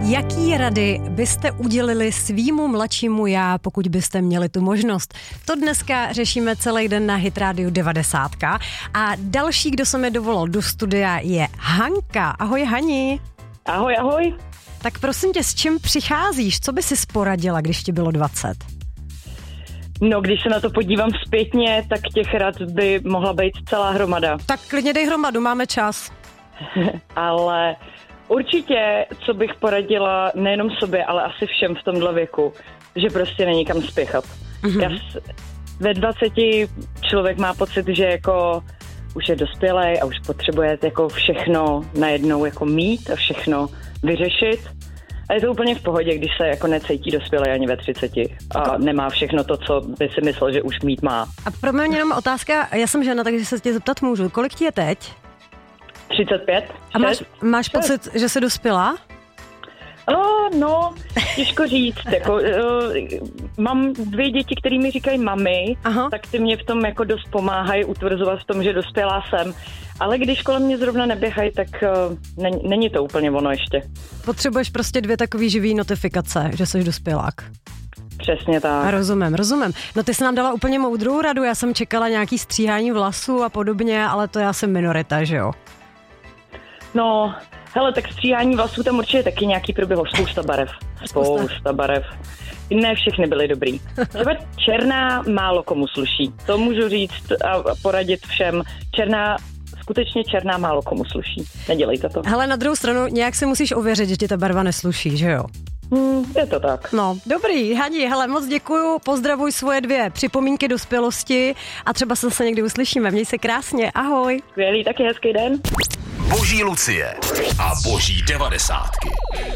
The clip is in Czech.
Jaký rady byste udělili svýmu mladšímu já, pokud byste měli tu možnost? To dneska řešíme celý den na Hit Radio 90. A další, kdo se mi dovolal do studia, je Hanka. Ahoj Hani. Ahoj, ahoj. Tak prosím tě, s čím přicházíš? Co by si poradila, když ti bylo 20? No, když se na to podívám zpětně, tak těch rad by mohla být celá hromada. Tak klidně dej hromadu, máme čas. Ale určitě, co bych poradila nejenom sobě, ale asi všem v tomhle věku, že prostě není kam spěchat. Ve 20 člověk má pocit, že jako už je dospělej a už potřebuje jako všechno najednou jako mít a všechno vyřešit. A je to úplně v pohodě, když se jako necítí dospělej ani ve 30 a nemá všechno to, co by si myslel, že už mít má. A pro mě jenom otázka, já jsem žena, takže se tě zeptat můžu. Kolik ti je teď? 35. A máš pocit, že jsi dospělá? No, těžko říct. Jako, mám 2 děti, které mi říkají mami, tak ty mě v tom jako dost pomáhají utvrzovat v tom, že dospělá jsem. Ale když kolem mě zrovna neběhají, tak není to úplně ono ještě. Potřebuješ prostě 2 takový živý notifikace, že jsi dospělák. Přesně tak. Rozumím. No ty jsi nám dala úplně moudrou radu, já jsem čekala nějaký stříhání vlasů a podobně, ale to je asi minorita, že jo? No, hele, tak stříhání vlasů tam určitě taky nějaký proběhlo, spousta barev. Ne všechny byly dobrý. Třeba černá málo komu sluší. To můžu říct a poradit všem. Skutečně černá málo komu sluší. Nedělejte to. Hele, na druhou stranu nějak si musíš ověřit, že ti ta barva nesluší, že jo? Je to tak. No, dobrý, Hani, hele, moc děkuju, pozdravuj svoje 2 připomínky dospělosti a třeba se někdy uslyšíme. Měj se krásně, ahoj. Skvělý, taky hezký den. Boží Lucie a Boží 90.